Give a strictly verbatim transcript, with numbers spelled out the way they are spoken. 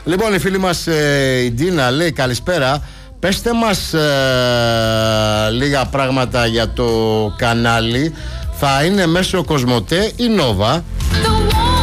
Λοιπόν, η φίλη μας ε, η Ντίνα λέει καλησπέρα. Πέστε μας ε, λίγα πράγματα για το κανάλι. Θα είναι μέσω Κοσμοτέ ή Νόβα?